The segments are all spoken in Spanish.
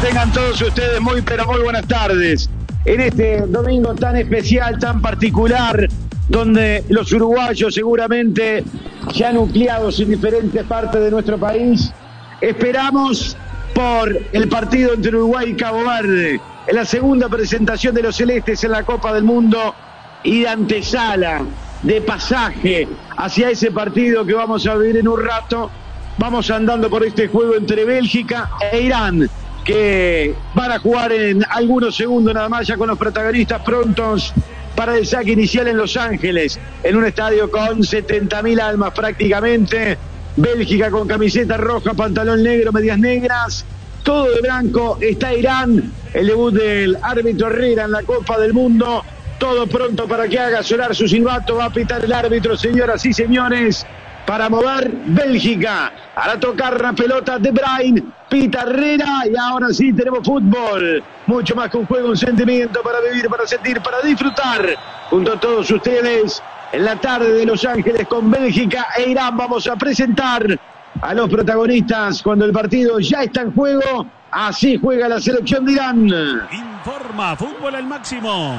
Tengan todos ustedes muy pero muy buenas tardes. En este domingo tan especial, tan particular, donde los uruguayos seguramente ya nucleados en diferentes partes de nuestro país, esperamos por el partido entre Uruguay y Cabo Verde, en la segunda presentación de los celestes en la Copa del Mundo y de antesala, de pasaje hacia ese partido que vamos a vivir en un rato. Vamos andando por este juego entre Bélgica e Irán, que van a jugar en algunos segundos nada más, ya con los protagonistas prontos para el saque inicial en Los Ángeles, en un estadio con 70.000 almas prácticamente. Bélgica con camiseta roja, pantalón negro, medias negras, todo de blanco. Está Irán, el debut del árbitro Herrera en la Copa del Mundo. Todo pronto para que haga sonar su silbato. Va a pitar el árbitro, señoras y señores, para mover Bélgica. Hará tocar la pelota de Bruyne, pita Herrera y ahora sí tenemos fútbol. Mucho más que un juego, un sentimiento para vivir, para sentir, para disfrutar. Junto a todos ustedes, en la tarde de Los Ángeles con Bélgica e Irán, vamos a presentar a los protagonistas cuando el partido ya está en juego. Así juega la selección de Irán. Informa Fútbol al Máximo.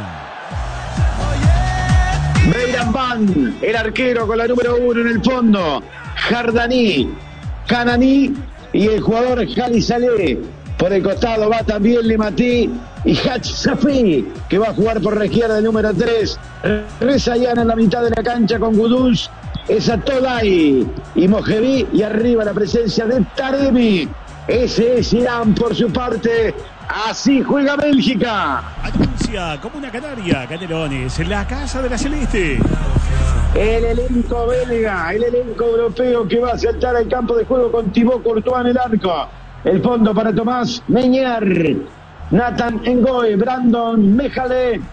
Beiranvand, el arquero con la número 1 en el fondo. Jardani, Canani y el jugador Jali Saleh. Por el costado va también Lemati y Hach Safi, que va a jugar por la izquierda el número 3. Rezayan en la mitad de la cancha con Guduz, esa Tolai y Mojeví, y arriba la presencia de Taremi. Ese es Irán por su parte. Así juega Bélgica. Anuncia como una canaria, Canelones, en la casa de la Celeste. El elenco belga, el elenco europeo que va a saltar al campo de juego con Thibaut Courtois en el arco. El fondo para Tomás Meñer, Nathan Ngoe, Brandon Mejale,